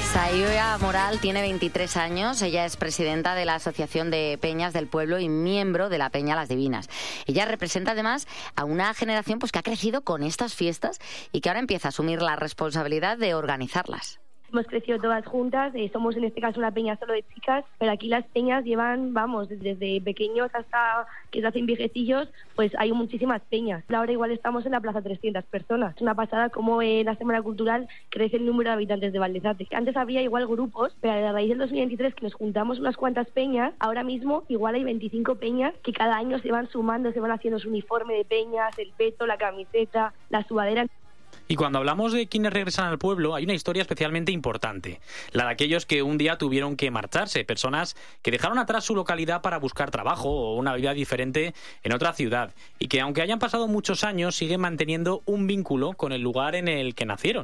Saioa Moral tiene 23 años, ella es presidenta de la Asociación de Peñas del Pueblo y miembro de la Peña Las Divinas. Ella representa además a una generación pues, que ha crecido con estas fiestas y que ahora empieza a asumir la responsabilidad de organizarlas. Hemos crecido todas juntas, somos en este caso una peña solo de chicas, pero aquí las peñas llevan, desde pequeños hasta que se hacen viejecillos, pues hay muchísimas peñas. Ahora igual estamos en la plaza 300 personas. Es una pasada como en la Semana Cultural crece el número de habitantes de Valdezate. Antes había igual grupos, pero a raíz del 2023 que nos juntamos unas cuantas peñas, ahora mismo igual hay 25 peñas que cada año se van sumando, se van haciendo su uniforme de peñas, el peto, la camiseta, la sudadera. Y cuando hablamos de quienes regresan al pueblo, hay una historia especialmente importante, la de aquellos que un día tuvieron que marcharse, personas que dejaron atrás su localidad para buscar trabajo o una vida diferente en otra ciudad, y que aunque hayan pasado muchos años, siguen manteniendo un vínculo con el lugar en el que nacieron.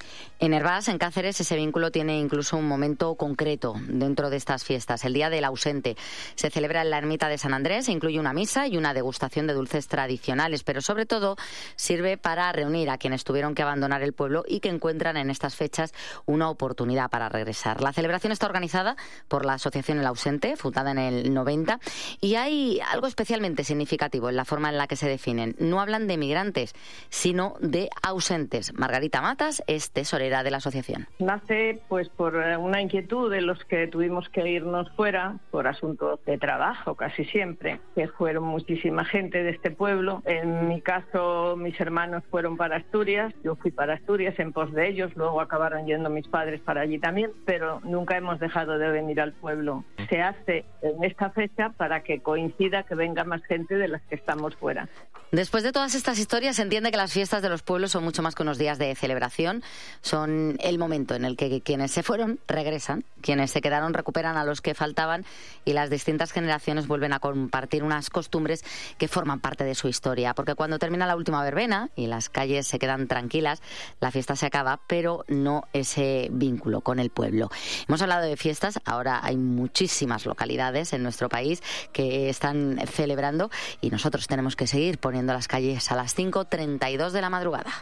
En Hervás, en Cáceres, ese vínculo tiene incluso un momento concreto dentro de estas fiestas, el Día del Ausente. Se celebra en la ermita de San Andrés, incluye una misa y una degustación de dulces tradicionales, pero sobre todo sirve para reunir a quienes tuvieron que abandonar el pueblo y que encuentran en estas fechas una oportunidad para regresar. La celebración está organizada por la Asociación El Ausente, fundada en el 90, y hay algo especialmente significativo en la forma en la que se definen. No hablan de migrantes, sino de ausentes. Margarita Matas es tesorera de la asociación. Nace pues por una inquietud de los que tuvimos que irnos fuera por asuntos de trabajo casi siempre, que fueron muchísima gente de este pueblo. En mi caso mis hermanos fueron para Asturias, yo fui para Asturias en pos de ellos, luego acabaron yendo mis padres para allí también, pero nunca hemos dejado de venir al pueblo. Se hace en esta fecha para que coincida que venga más gente de las que estamos fuera. Después de todas estas historias se entiende que las fiestas de los pueblos son mucho más que unos días de celebración, son el momento en el que quienes se fueron regresan, quienes se quedaron recuperan a los que faltaban y las distintas generaciones vuelven a compartir unas costumbres que forman parte de su historia, porque cuando termina la última verbena y las calles se quedan tranquilas, la fiesta se acaba, pero no ese vínculo con el pueblo. Hemos hablado de fiestas, ahora hay muchísimas localidades en nuestro país que están celebrando y nosotros tenemos que seguir poniendo las calles a las 5:32 de la madrugada.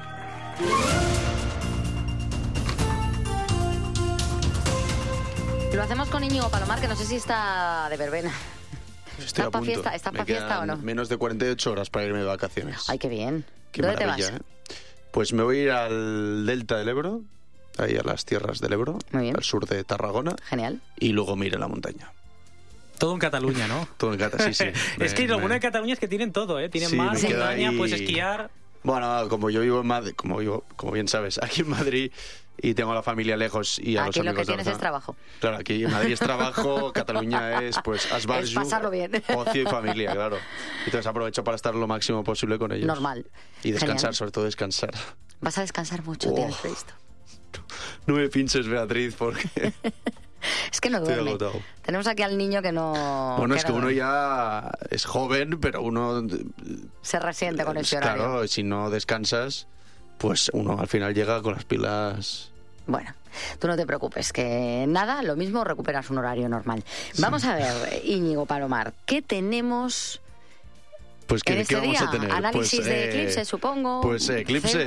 Lo hacemos con Íñigo Palomar, que no sé si está de verbena. Estoy a punto. ¿Estás para fiesta o no? Menos de 48 horas para irme de vacaciones. Ay, qué bien. Qué ¿Dónde maravilla, te vas? Pues me voy a ir al delta del Ebro, ahí a las tierras del Ebro, al sur de Tarragona. Genial. Y luego me iré a la montaña. Todo en Cataluña, ¿no? Todo en Cataluña, sí. Es que lo bueno de Cataluña es que tienen todo, ¿eh? Tienen mar, montaña, puedes esquiar. Bueno, como yo vivo en Madrid, como bien sabes, aquí en Madrid y tengo a la familia lejos y a los amigos. Aquí lo que tienes es trabajo. Claro, aquí en Madrid es trabajo, Cataluña es pues asbarju, es pasarlo bien. Ocio y familia, claro. Entonces aprovecho para estar lo máximo posible con ellos. Normal. Y descansar, genial. Sobre todo descansar. Vas a descansar mucho, tienes previsto. No me pinches, Beatriz, porque... Es que no duerme. Tenemos aquí al niño que no... Bueno, es que uno ya es joven, pero uno... Se resiente con ese horario. Claro, si no descansas, pues uno al final llega con las pilas... Bueno, tú no te preocupes, que nada, lo mismo recuperas un horario normal. Sí. Vamos a ver, Íñigo Palomar, ¿qué tenemos... Pues ¿qué vamos a tener? Análisis de Eclipse, supongo. Pues Eclipse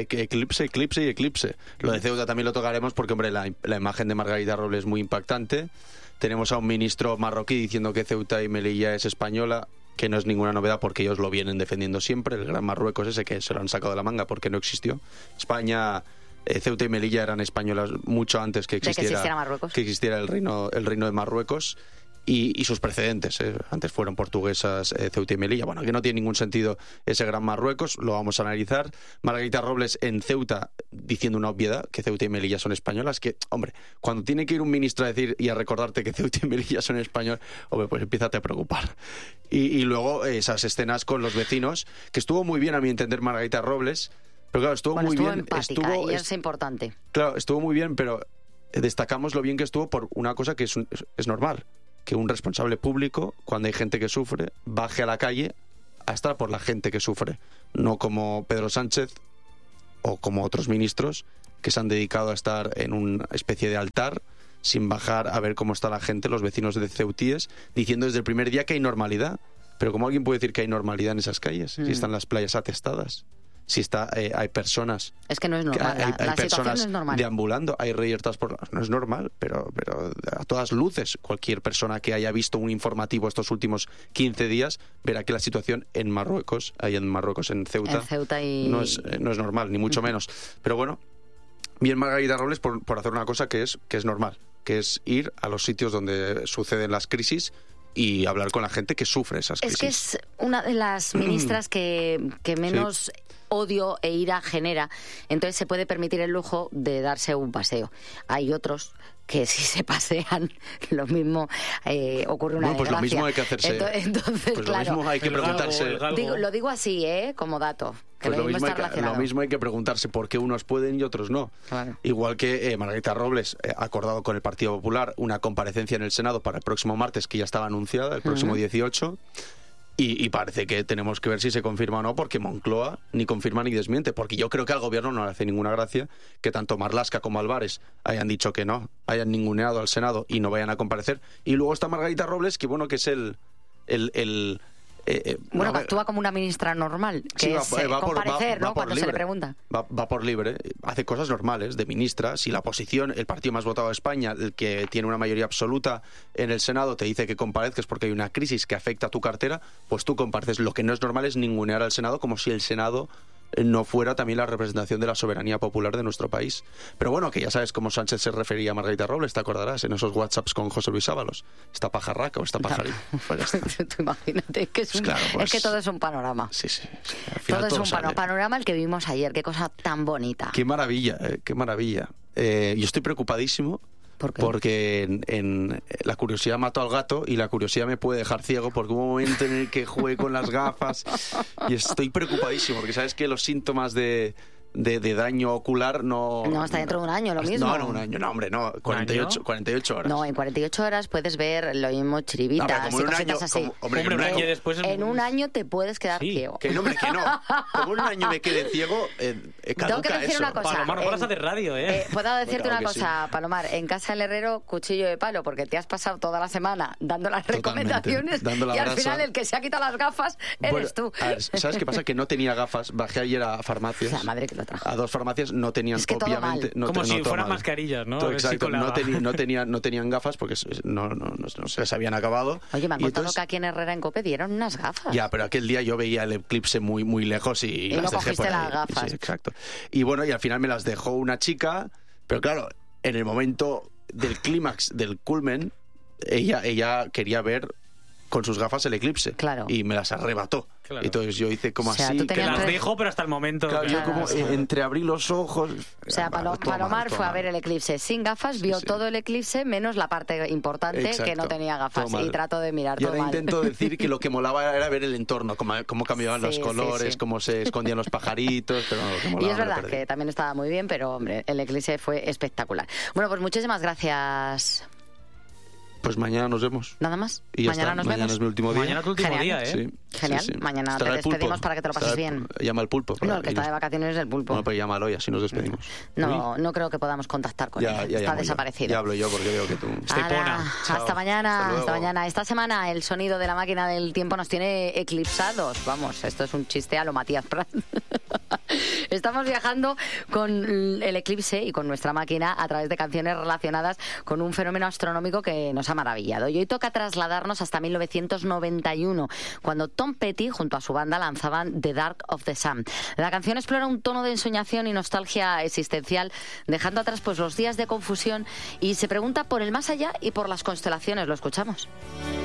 y Eclipse. Lo de Ceuta también lo tocaremos porque, hombre, la imagen de Margarita Robles es muy impactante. Tenemos a un ministro marroquí diciendo que Ceuta y Melilla es española, que no es ninguna novedad porque ellos lo vienen defendiendo siempre. El gran Marruecos ese que se lo han sacado de la manga porque no existió. España... Ceuta y Melilla eran españolas mucho antes que existiera el reino de Marruecos. Y sus precedentes, antes fueron portuguesas Ceuta y Melilla. Bueno, que no tiene ningún sentido ese gran Marruecos, lo vamos a analizar. Margarita Robles en Ceuta diciendo una obviedad, que Ceuta y Melilla son españolas, que, hombre, cuando tiene que ir un ministro a decir y a recordarte que Ceuta y Melilla son españolas, hombre, pues empieza a preocupar. Y luego esas escenas con los vecinos, que estuvo muy bien a mi entender Margarita Robles, pero claro, estuvo muy bien. Empática, y es importante. Claro, estuvo muy bien, pero destacamos lo bien que estuvo por una cosa que es normal. Que un responsable público, cuando hay gente que sufre, baje a la calle a estar por la gente que sufre. No como Pedro Sánchez o como otros ministros que se han dedicado a estar en una especie de altar sin bajar a ver cómo está la gente, los vecinos de Ceutíes, diciendo desde el primer día que hay normalidad. Pero ¿cómo alguien puede decir que hay normalidad en esas calles? Si están las playas atestadas. si hay personas... Es que no es normal, hay la situación no es normal. Deambulando, hay reyertas no es normal, pero a todas luces, cualquier persona que haya visto un informativo estos últimos 15 días verá que la situación en Marruecos, en Ceuta, no es normal, ni mucho menos. Pero bueno, bien Margarita Robles por hacer una cosa que es normal, que es ir a los sitios donde suceden las crisis y hablar con la gente que sufre esas crisis. Es que es una de las ministras que menos odio e ira genera, entonces se puede permitir el lujo de darse un paseo. Hay otros que si se pasean, lo mismo ocurre una desgracia. Lo mismo hay que hacerse. Entonces, pues claro. Lo mismo hay que preguntarse. Lo digo así, como dato. Que pues lo mismo está relacionado. Lo mismo hay que preguntarse por qué unos pueden y otros no. Claro. Igual que Margarita Robles ha acordado con el Partido Popular una comparecencia en el Senado para el próximo martes, que ya estaba anunciada, el próximo 18. Y parece que tenemos que ver si se confirma o no, porque Moncloa ni confirma ni desmiente, porque yo creo que al gobierno no le hace ninguna gracia que tanto Marlaska como Álvarez hayan dicho que no, hayan ninguneado al Senado y no vayan a comparecer. Y luego está Margarita Robles, que bueno, que es que actúa como una ministra normal, que es comparecer, ¿no? Cuando se le pregunta. Va por libre, hace cosas normales de ministra. Si la oposición, el partido más votado de España, el que tiene una mayoría absoluta en el Senado, te dice que comparezcas porque hay una crisis que afecta a tu cartera, pues tú compareces. Lo que no es normal es ningunear al Senado, como si el Senado no fuera también la representación de la soberanía popular de nuestro país. Pero bueno, que ya sabes cómo Sánchez se refería a Margarita Robles, te acordarás, en esos WhatsApps con José Luis Ábalos. Esta pajarraca o esta pajarita. Pues tú imagínate, que es que todo es un panorama. Sí. Todo es un panorama el que vimos ayer, qué cosa tan bonita. Qué maravilla, qué maravilla. Yo estoy preocupadísimo. ¿Por qué? Porque en la curiosidad mató al gato y la curiosidad me puede dejar ciego, porque hubo un momento en el que jugué con las gafas y estoy preocupadísimo porque sabes que los síntomas de daño ocular no está dentro de un año lo mismo. No, un año, no, hombre, no, 48 horas. No, en 48 horas puedes ver lo mismo chiribitas y cositas así. En un año te puedes quedar ciego. Que no, como en un año me quede ciego, caduca. Tengo que decir eso. Una cosa, Palomar, no paras hacer radio, puedo decirte claro una cosa, sí. Palomar, en casa del herrero, cuchillo de palo, porque te has pasado toda la semana dando las recomendaciones y al final el que se ha quitado las gafas eres tú. A ver, ¿sabes qué pasa? Que no tenía gafas, bajé ayer a farmacias. La madre que lo trajo. A 2 farmacias no tenían, obviamente, como si fueran mascarillas, ¿no? Exacto, no tenían gafas porque no se les habían acabado. Oye, me han contado que aquí en Herrera en Cope dieron unas gafas. Ya, pero aquel día yo veía el eclipse muy, muy lejos y las no dejé por ahí. las gafas. Sí, exacto. Y bueno, y al final me las dejó una chica, pero claro, en el momento del clímax, del culmen, ella quería ver con sus gafas el eclipse. Claro. Y me las arrebató. Claro. Entonces yo hice como así. Que las dejo, pero hasta el momento. Claro, yo como entreabrí los ojos. O sea, Palomar fue a ver el eclipse sin gafas, vio todo el eclipse, menos la parte importante, que no tenía gafas. Y trato de mirar todo mal. Y ahora intento decir que lo que molaba era ver el entorno, cómo cambiaban los colores, cómo se escondían los pajaritos. Pero lo que molaba, y es verdad que también estaba muy bien, pero hombre, el eclipse fue espectacular. Bueno, pues muchísimas gracias. Pues mañana nos vemos. ¿Nada más? Y mañana nos vemos. Mañana es mi último día. Mañana es tu último día, Sí. Genial. Sí. Mañana Estará te despedimos para que te lo pases bien. Llama al pulpo. No, el que está de vacaciones es el pulpo. Bueno, pues llámalo y así nos despedimos. No creo que podamos contactar con él. Está desaparecido. Ya hablo yo porque veo que tú... Hasta mañana. Esta semana el sonido de la máquina del tiempo nos tiene eclipsados. Vamos, esto es un chiste a lo Matías Prat. Estamos viajando con el eclipse y con nuestra máquina a través de canciones relacionadas con un fenómeno astronómico que nos ha maravillado. Y hoy toca trasladarnos hasta 1991, cuando Tom Petty junto a su banda lanzaban The Dark of the Sun. La canción explora un tono de ensoñación y nostalgia existencial, dejando atrás pues los días de confusión, y se pregunta por el más allá y por las constelaciones. Lo escuchamos.